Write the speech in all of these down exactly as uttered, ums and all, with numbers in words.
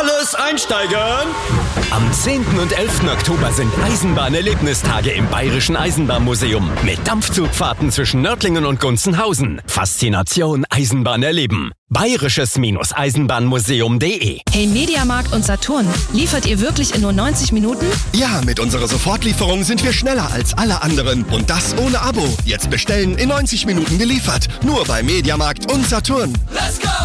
Alles einsteigen! Am zehnten und elften Oktober sind Eisenbahnerlebnistage im Bayerischen Eisenbahnmuseum mit Dampfzugfahrten zwischen Nördlingen und Gunzenhausen. Faszination Eisenbahn erleben. Bayerisches-Eisenbahnmuseum punkt de. Hey Mediamarkt und Saturn, liefert ihr wirklich in nur neunzig Minuten? Ja, mit unserer Sofortlieferung sind wir schneller als alle anderen. Und das ohne Abo. Jetzt bestellen, in neunzig Minuten geliefert. Nur bei Mediamarkt und Saturn. Let's go!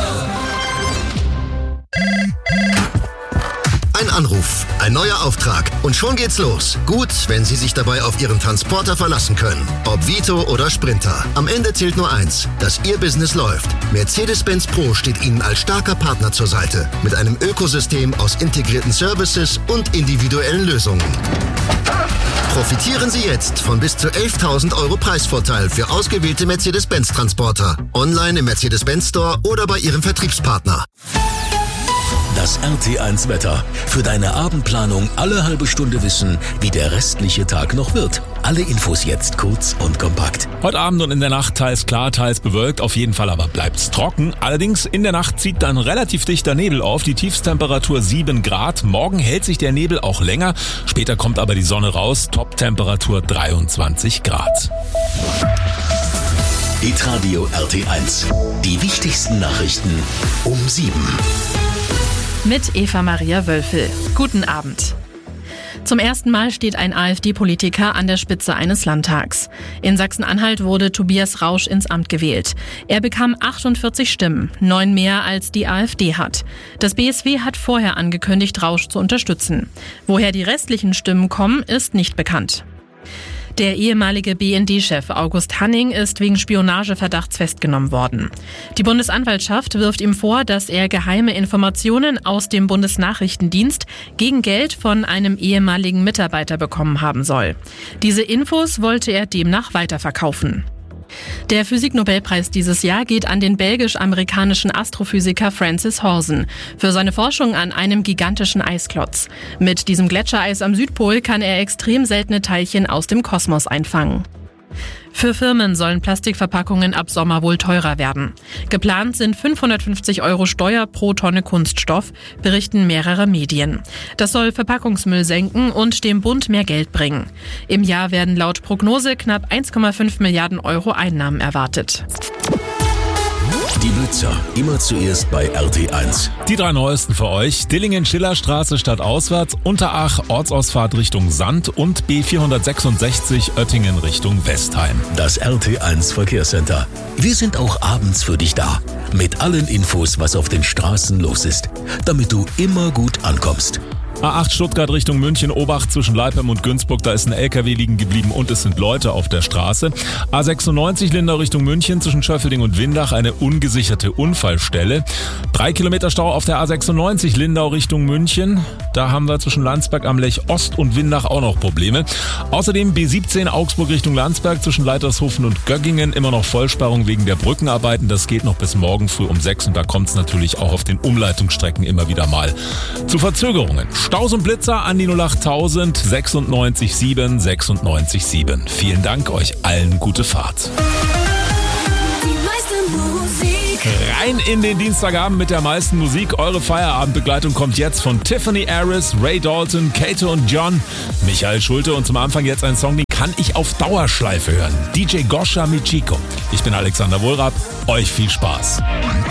Ein Anruf, ein neuer Auftrag und schon geht's los. Gut, wenn Sie sich dabei auf Ihren Transporter verlassen können. Ob Vito oder Sprinter. Am Ende zählt nur eins, dass Ihr Business läuft. Mercedes-Benz Pro steht Ihnen als starker Partner zur Seite. Mit einem Ökosystem aus integrierten Services und individuellen Lösungen. Profitieren Sie jetzt von bis zu elftausend Euro Preisvorteil für ausgewählte Mercedes-Benz-Transporter. Online im Mercedes-Benz Store oder bei Ihrem Vertriebspartner. Das R T eins Wetter. Für deine Abendplanung alle halbe Stunde wissen, wie der restliche Tag noch wird. Alle Infos jetzt kurz und kompakt. Heute Abend und in der Nacht teils klar, teils bewölkt. Auf jeden Fall aber bleibt's trocken. Allerdings in der Nacht zieht dann relativ dichter Nebel auf. Die Tiefstemperatur sieben Grad. Morgen hält sich der Nebel auch länger. Später kommt aber die Sonne raus. Toptemperatur dreiundzwanzig Grad. Hitradio R T eins. Die wichtigsten Nachrichten um sieben. Mit Eva Maria Wölfel. Guten Abend. Zum ersten Mal steht ein AfD-Politiker an der Spitze eines Landtags. In Sachsen-Anhalt wurde Tobias Rausch ins Amt gewählt. Er bekam achtundvierzig Stimmen, neun mehr als die AfD hat. Das B S W hat vorher angekündigt, Rausch zu unterstützen. Woher die restlichen Stimmen kommen, ist nicht bekannt. Der ehemalige B N D-Chef August Hanning ist wegen Spionageverdachts festgenommen worden. Die Bundesanwaltschaft wirft ihm vor, dass er geheime Informationen aus dem Bundesnachrichtendienst gegen Geld von einem ehemaligen Mitarbeiter bekommen haben soll. Diese Infos wollte er demnach weiterverkaufen. Der Physiknobelpreis dieses Jahr geht an den belgisch-amerikanischen Astrophysiker Francis Horsen für seine Forschung an einem gigantischen Eisklotz. Mit diesem Gletschereis am Südpol kann er extrem seltene Teilchen aus dem Kosmos einfangen. Für Firmen sollen Plastikverpackungen ab Sommer wohl teurer werden. Geplant sind fünfhundertfünfzig Euro Steuer pro Tonne Kunststoff, berichten mehrere Medien. Das soll Verpackungsmüll senken und dem Bund mehr Geld bringen. Im Jahr werden laut Prognose knapp eins Komma fünf Milliarden Euro Einnahmen erwartet. Die Blitzer, immer zuerst bei R T eins. Die drei neuesten für euch. Dillingen-Schillerstraße stadtauswärts, Unterach Ortsausfahrt Richtung Sand und B vierhundertsechsundsechzig Oettingen Richtung Westheim. Das R T eins Verkehrscenter. Wir sind auch abends für dich da. Mit allen Infos, was auf den Straßen los ist. Damit du immer gut ankommst. A acht Stuttgart Richtung München, Obacht zwischen Leipheim und Günzburg, da ist ein L K W liegen geblieben und es sind Leute auf der Straße. A sechsundneunzig Lindau Richtung München zwischen Schöffelding und Windach, eine ungesicherte Unfallstelle. Drei Kilometer Stau auf der A sechsundneunzig Lindau Richtung München. Da haben wir zwischen Landsberg am Lech Ost und Windach auch noch Probleme. Außerdem B siebzehn Augsburg Richtung Landsberg zwischen Leitershofen und Göggingen, immer noch Vollsperrung wegen der Brückenarbeiten. Das geht noch bis morgen früh um sechs und da kommt es natürlich auch auf den Umleitungsstrecken immer wieder mal zu Verzögerungen. Staus und Blitzer an die null achttausend sechsundneunzig sieben sechsundneunzig sieben. Vielen Dank, euch allen gute Fahrt. Rein in den Dienstagabend mit der meisten Musik. Eure Feierabendbegleitung kommt jetzt von Tiffany Harris, Ray Dalton, Kato und John, Michael Schulte und zum Anfang jetzt ein Song, den kann ich auf Dauerschleife hören. D J Goscha mit Chico. Ich bin Alexander Wohlrab. Euch viel Spaß.